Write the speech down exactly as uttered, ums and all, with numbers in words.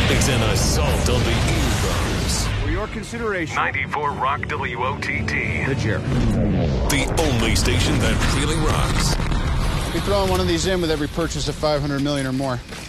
It's an assault on the eardrums. For your consideration, ninety-four Rock W O T T. The Jerry. The only station that really rocks. Be throwing one of these in with every purchase of five hundred million dollars or more.